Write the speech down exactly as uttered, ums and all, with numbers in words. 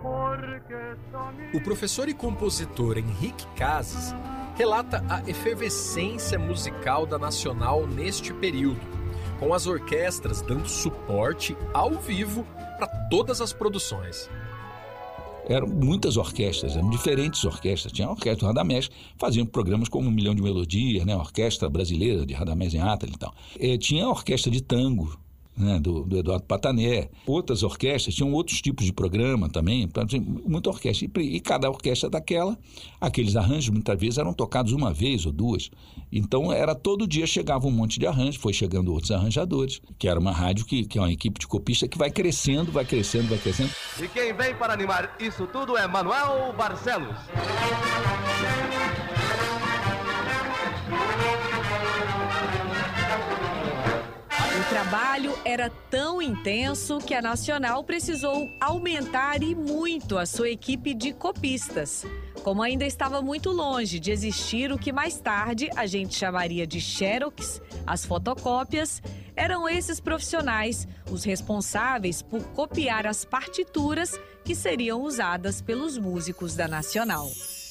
O professor e compositor Henrique Cases relata a efervescência musical da Nacional neste período, com as orquestras dando suporte ao vivo para todas as produções. Eram muitas orquestras, eram diferentes orquestras. Tinha a orquestra do Radamés, faziam programas como Um Milhão de Melodias, né? A Orquestra Brasileira de Radamés em Atali e tal. E tinha a orquestra de tango, né? do, do Eduardo Patané. Outras orquestras tinham outros tipos de programa também, muita orquestra. E, e cada orquestra daquela, aqueles arranjos muitas vezes eram tocados uma vez ou duas. Então era todo dia chegava um monte de arranjos, foi chegando outros arranjadores, que era uma rádio que, que é uma equipe de copistas que vai crescendo, vai crescendo, vai crescendo. E quem vem para animar isso tudo é Manuel Barcelos. O trabalho era tão intenso que a Nacional precisou aumentar e muito a sua equipe de copistas. Como ainda estava muito longe de existir o que mais tarde a gente chamaria de xerox, as fotocópias, eram esses profissionais os responsáveis por copiar as partituras que seriam usadas pelos músicos da Nacional.